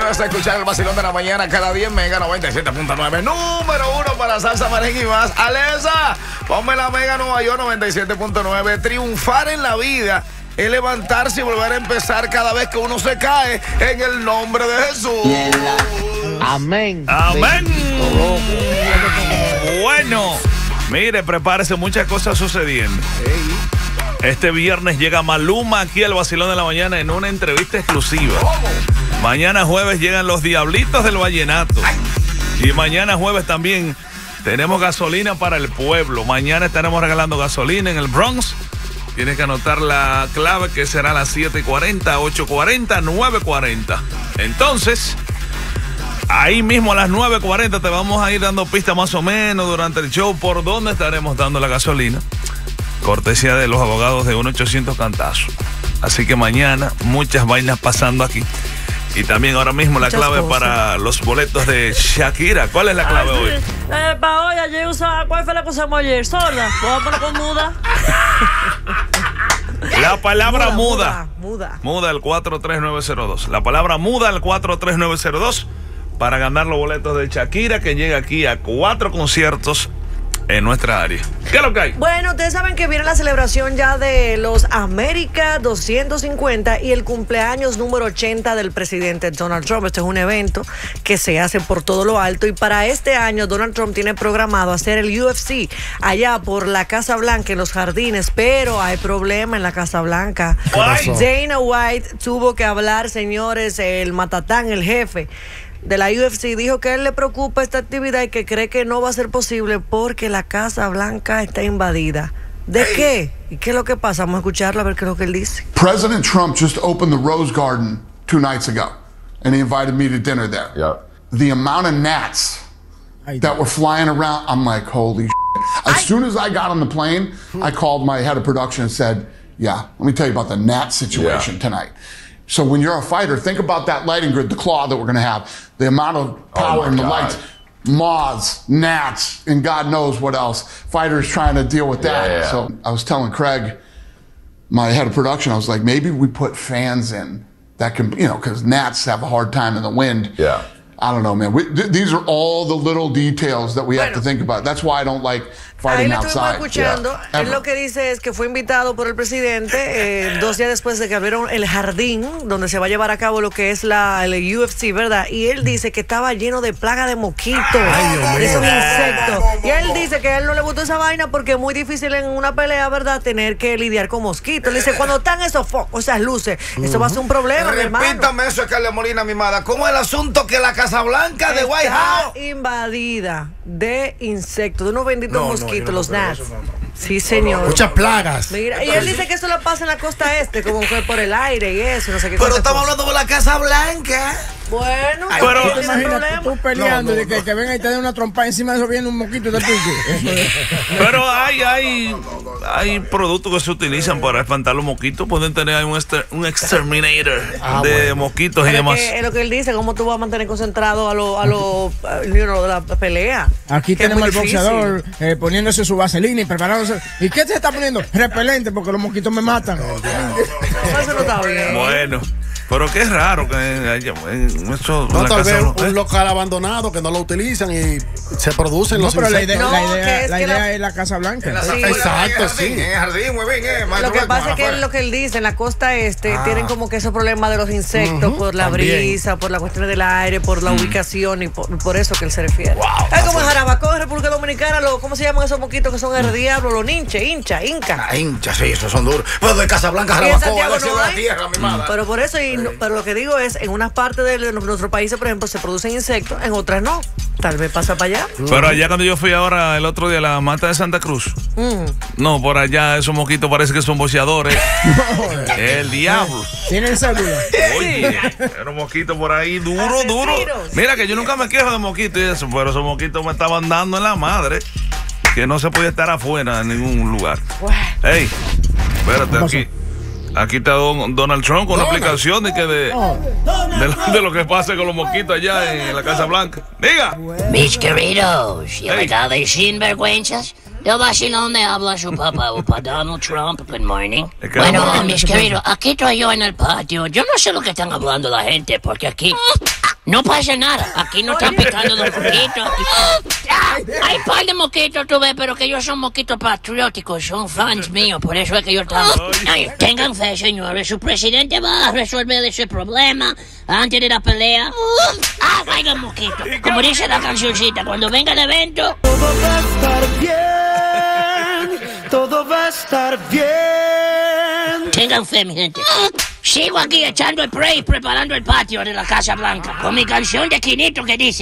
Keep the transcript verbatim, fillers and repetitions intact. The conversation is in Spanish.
vas a escuchar el vacilón de la mañana cada día en Mega noventa y siete punto nueve. Número uno para salsa, merengue y más. Alexa, ponme la Mega Nueva York noventa y siete punto nueve. Triunfar en la vida es levantarse y volver a empezar cada vez que uno se cae en el nombre de Jesús. Amén. Amén. Bueno, mire, prepárese, muchas cosas sucediendo. Este viernes llega Maluma aquí al Vacilón de la Mañana en una entrevista exclusiva. Mañana jueves llegan los Diablitos del Vallenato. Y mañana jueves también tenemos gasolina para el pueblo. Mañana estaremos regalando gasolina en el Bronx. Tienes que anotar la clave, que será a las siete cuarenta, ocho cuarenta, nueve cuarenta. Entonces, ahí mismo a las nueve cuarenta te vamos a ir dando pistas más o menos durante el show por dónde estaremos dando la gasolina. Cortesía de los abogados de uno ochocientos Cantazo. Así que mañana muchas vainas pasando aquí. Y también ahora mismo la muchas clave cosas para los boletos de Shakira. ¿Cuál es la clave Ay, sí. hoy? Eh, para hoy, ayer usaba, ¿cuál fue la cosa que ayer? Sorda. Vamos a poner con muda. La palabra muda. Muda, muda. muda al cuatro tres nueve cero dos. La palabra muda al cuatro tres nueve cero dos para ganar los boletos de Shakira, que llega aquí a cuatro conciertos en nuestra área. ¿Qué es lo que hay? Bueno, ustedes saben que viene la celebración ya de los América doscientos cincuenta y el cumpleaños número ochenta del presidente Donald Trump. Este es un evento que se hace por todo lo alto y para este año Donald Trump tiene programado hacer el U F C allá por la Casa Blanca en los jardines, pero hay problema en la Casa Blanca. Dana White tuvo que hablar, señores, el matatán, el jefe de la U F C, dijo que a él le preocupa esta actividad y que cree que no va a ser posible porque la Casa Blanca está invadida. ¿De hey. qué? ¿Y qué es lo que pasa? Vamos a escucharlo a ver qué es lo que él dice. President Trump just opened the Rose Garden two nights ago, and he invited me to dinner there. Yep. The amount of gnats that were flying around, I'm like, holy shit. As I... soon as I got on the plane, I called my head of production and said, yeah, let me tell you about the gnat situation yeah. tonight. So when you're a fighter, think about that lighting grid, the claw that we're going to have, the amount of power oh in the God. lights, moths, gnats, and God knows what else. Fighters trying to deal with that. Yeah, yeah. So I was telling Craig, my head of production, I was like, maybe we put fans in that can, you know, because gnats have a hard time in the wind. Yeah. I don't know, man. We, th these are all the little details that we bueno. have to think about. That's why I don't like fighting Ahí outside. escuchando. Yeah. Él lo que dice es que fue invitado por el presidente eh, dos días después de que abrieron el jardín donde se va a llevar a cabo lo que es la el U F C, ¿verdad? Y él dice que estaba lleno de plaga de mosquitos, de esos insectos. Y él dice que a él no le gustó esa vaina porque es muy difícil en una pelea, ¿verdad? Tener que lidiar con mosquitos. Él dice, cuando están esos focos, esas luces, uh-huh. eso va a ser un problema, mi hermano. Repítame eso, Carla Molina, mi madre. ¿Cómo es el asunto que la Casa Blanca de White House invadida de insectos, de unos benditos no, mosquitos, no, los no, gnats? No, no. Sí, señor. Muchas plagas. Mira, y él dice que eso lo pasa en la costa este, como fue por el aire y eso, no sé qué. Pero estamos hablando de la Casa Blanca. Bueno, Ay, pero ¿tú te imaginas tú, tú peleando no, no, de que, no. que venga y te dé una trompa encima de eso viene un mosquito de pique? Pero hay, hay, hay productos que se utilizan para espantar los mosquitos. Pueden tener un, exter, un exterminator ah, de bueno. mosquitos pero y demás. Es lo que él dice, cómo tú vas a mantener concentrado a los a lo, de la pelea. Aquí tenemos al boxeador eh, poniéndose su vaselina y preparándose. ¿Y qué se está poniendo? Repelente, porque los mosquitos me matan. Eso no está bien. Bueno. Pero qué raro que haya eso, no, tal vez un, un local abandonado que no lo utilizan y se producen no, los pero insectos. la idea, no, la idea, es, la que idea la, es la Casa Blanca. La, sí, exacto, sí. En el jardín, muy bien, eh, lo que pasa es que es lo que él dice, en la costa este ah. tienen como que esos problemas de los insectos uh-huh, por la también. brisa, por la cuestión del aire, por la mm. ubicación y por, por eso que él se refiere. Wow, es como en Jarabacoa, República Dominicana, lo, ¿cómo se llaman esos mosquitos que son el diablo? Los ninches, hincha, inca. Ah, hincha, sí, esos son duros. Pero de Casablanca, Jarabacoa, no la tierra, mi madre. Pero por eso, y no, pero lo que digo es, en unas partes de nuestros países, por ejemplo, se producen insectos, en otras no. Tal vez pasa para allá. Pero allá cuando yo fui ahora el otro día a la mata de Santa Cruz, mm. no, por allá esos mosquitos parece que son boxeadores. El diablo. ¿Tienen célula? Oye, esos mosquitos por ahí, duro, duro. Mira que yo nunca me quejo de mosquitos y eso, pero esos mosquitos me estaban dando en la madre, que no se podía estar afuera en ningún lugar. Ey, espérate aquí. Aquí está don, Donald Trump con una aplicación de que de, de, lo, de lo que pasa con los mosquitos allá en la Casa Blanca. Diga. Mis queridos, y ahorita de sinvergüenzas, del vacilón le habla su papá, papá Donald Trump. Good morning. Bueno, mis queridos, aquí estoy yo en el patio. Yo no sé lo que están hablando la gente, porque aquí No pasa nada, aquí no están picando los mosquitos. Ah, hay un par de mosquitos, tú ves, pero que ellos son mosquitos patrióticos, son fans míos, por eso es que yo estaba... Ay, tengan fe, señores, su presidente va a resolver ese problema antes de la pelea. Ah, caigan mosquitos. Como dice la cancioncita, cuando venga el evento... Todo va a estar bien, todo va a estar bien. Tengan fe, mi gente. Sigo aquí echando el spray, preparando el patio de la Casa Blanca, con mi canción de Quinito que dice...